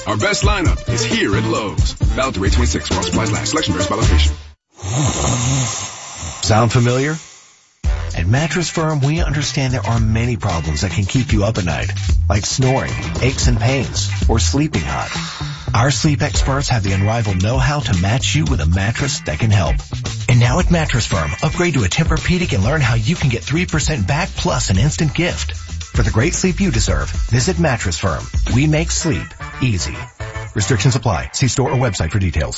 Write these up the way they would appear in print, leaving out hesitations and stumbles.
Our best lineup is here at Lowe's. Valid through 8/26 while supplies last. Selection varies by location. Sound familiar? At Mattress Firm, we understand there are many problems that can keep you up at night, like snoring, aches and pains, or sleeping hot. Our sleep experts have the unrivaled know-how to match you with a mattress that can help. And now at Mattress Firm, upgrade to a Tempur-Pedic and learn how you can get 3% back plus an instant gift. For the great sleep you deserve, visit Mattress Firm. We make sleep easy. Restrictions apply. See store or website for details.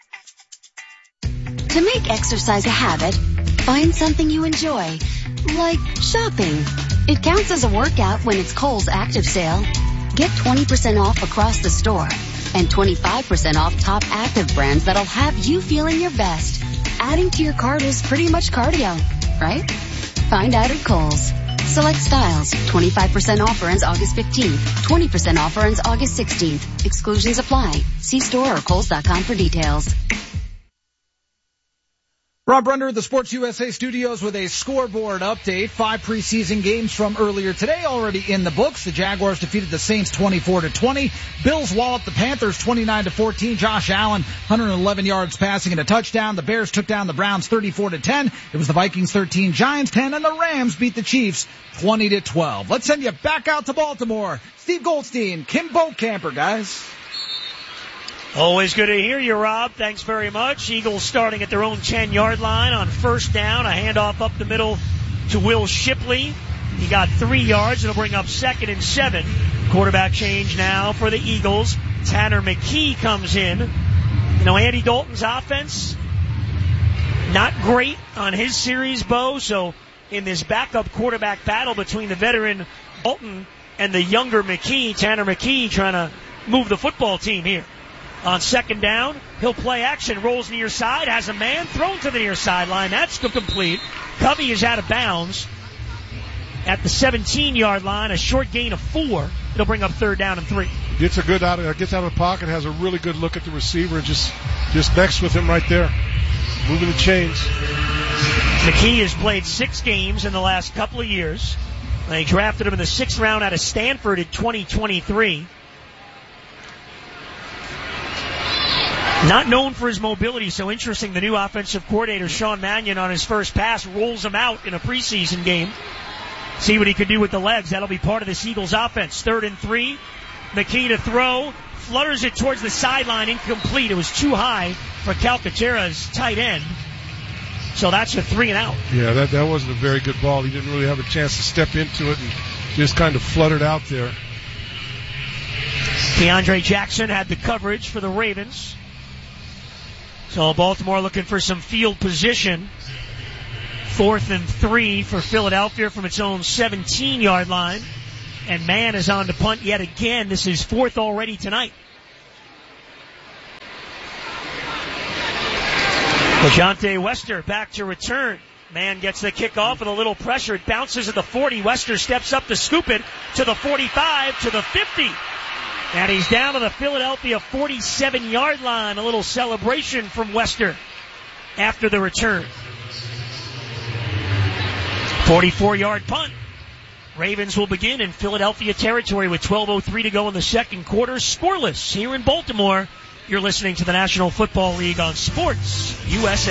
To make exercise a habit, find something you enjoy, like shopping. It counts as a workout when it's Kohl's Active Sale. Get 20% off across the store and 25% off top active brands that'll have you feeling your best. Adding to your cart is pretty much cardio, right? Find out at Kohl's. Select styles. 25% offer ends August 15th. 20% offer ends August 16th. Exclusions apply. See store or Kohls.com for details. Rob Brunder of the Sports USA studios with a scoreboard update. 5 preseason games from earlier today already in the books. The Jaguars defeated the Saints 24-20. Bills walloped the Panthers 29-14. Josh Allen, 111 yards passing and a touchdown. The Bears took down the Browns 34-10. It was the Vikings 13, Giants 10, and the Rams beat the Chiefs 20-12. Let's send you back out to Baltimore. Steve Goldstein, Kim Boatcamper, guys. Always good to hear you, Rob. Thanks very much. Eagles starting at their own 10-yard line on first down. A handoff up the middle to Will Shipley. He got 3 yards. It'll bring up 2nd and 7. Quarterback change now for the Eagles. Tanner McKee comes in. You know, Andy Dalton's offense, not great on his series, Bo. So in this backup quarterback battle between the veteran Dalton and the younger McKee, Tanner McKee trying to move the football team here. On second down, he'll play action, rolls near side, has a man thrown to the near sideline. That's complete. Covey is out of bounds at the 17-yard line, a short gain of 4. It'll bring up 3rd down and 3. Gets out of the pocket, has a really good look at the receiver, and just next with him right there, moving the chains. McKee has played 6 games in the last couple of years. They drafted him in the 6th round out of Stanford in 2023. Not known for his mobility, so interesting. The new offensive coordinator, Sean Mannion, on his first pass, rolls him out in a preseason game. See what he can do with the legs. That'll be part of this Eagles offense. 3rd and 3. McKee to throw. Flutters it towards the sideline. Incomplete. It was too high for Calcaterra's tight end. So that's a 3 and out. Yeah, that wasn't a very good ball. He didn't really have a chance to step into it and just kind of fluttered out there. DeAndre Jackson had the coverage for the Ravens. So Baltimore looking for some field position. 4th and 3 for Philadelphia from its own 17-yard line. And Mann is on to punt yet again. This is 4th already tonight. LeJohntay Wester back to return. Mann gets the kickoff with a little pressure. It bounces at the 40. Wester steps up to scoop it to the 45, to the 50. And he's down to the Philadelphia 47-yard line. A little celebration from Wester after the return. 44-yard punt. Ravens will begin in Philadelphia territory with 12:03 to go in the second quarter. Scoreless here in Baltimore. You're listening to the National Football League on Sports USA.